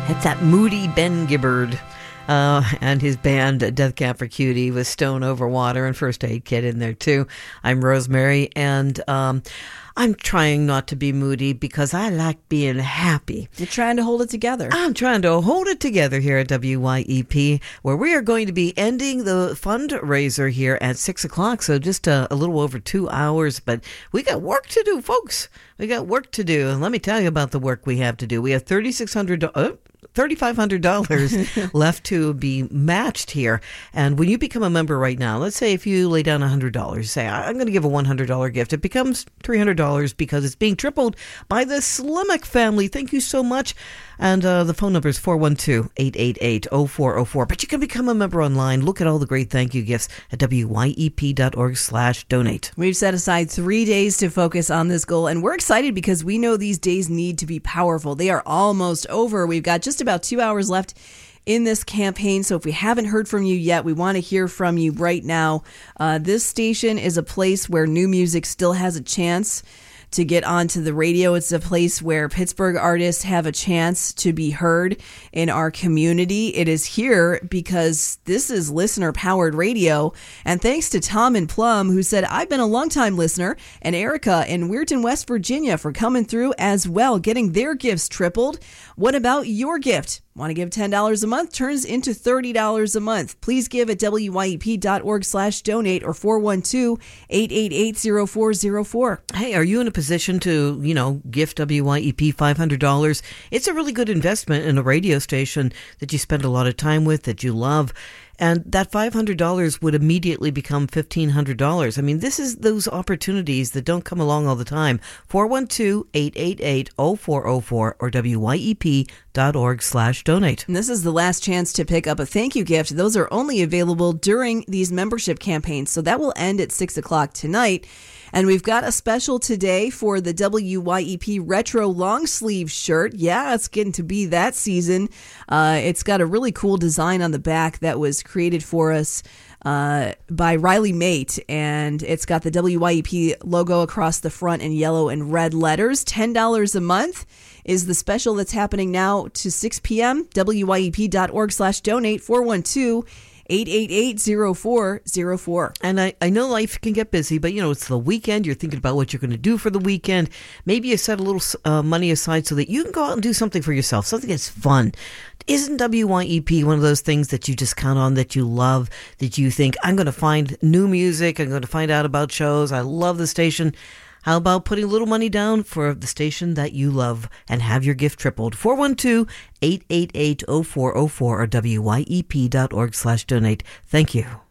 It's that moody Ben Gibbard and his band Death Cab for Cutie with Stone Over Water and First Aid Kit in there too. I'm Rosemary, and I'm trying not to be moody because I like being happy. You're trying to hold it together. I'm trying to hold it together here at WYEP, where we are going to be ending the fundraiser here at 6 o'clock. So just a little over 2 hours, but we got work to do, folks. We got work to do. And let me tell you about the work we have to do. We have $3,500 left to be matched here. And when you become a member right now, let's say if you lay down $100, say, I'm going to give a $100 gift. It becomes $300 because it's being tripled by the Slimek family. Thank you so much. And the phone number is 412-888-0404. But you can become a member online. Look at all the great thank you gifts at wyep.org/donate. We've set aside 3 days to focus on this goal, and we're excited because we know these days need to be powerful. They are almost over. We've got just about 2 hours left in this campaign. So if we haven't heard from you yet, we want to hear from you right now. This station is a place where new music still has a chance to get onto the radio. It's a place where Pittsburgh artists have a chance to be heard in our community. It is here because this is listener-powered radio. And thanks to Tom and Plum, who said, I've been a long-time listener, and Erica in Weirton, West Virginia for coming through as well, getting their gifts tripled. What about your gift? Want to give $10 a month? Turns into $30 a month. Please give at wyep.org/donate or 412-888-0404. Hey, are you in a position to, gift WYEP $500? It's a really good investment in a radio station that you spend a lot of time with, that you love. And that $500 would immediately become $1,500. I mean, this is those opportunities that don't come along all the time. 412-888-0404 or wyep.org/donate. And this is the last chance to pick up a thank you gift. Those are only available during these membership campaigns. So that will end at 6 o'clock tonight. And we've got a special today for the WYEP Retro Long Sleeve shirt. Yeah, it's getting to be that season. It's got a really cool design on the back that was created for us by Riley Mate, and it's got the WYEP logo across the front in yellow and red letters. $10 a month is the special that's happening now to 6 p.m. wyep.org/donate 412-888-0404. And I know life can get busy, but it's the weekend. You're thinking about what you're going to do for the weekend. Maybe you set a little money aside so that you can go out and do something for yourself, something that's fun. Isn't WYEP one of those things that you just count on, that you love, that you think, I'm going to find new music, I'm going to find out about shows, I love the station? How about putting a little money down for the station that you love and have your gift tripled? 412-888-0404 or wyep.org/donate. Thank you.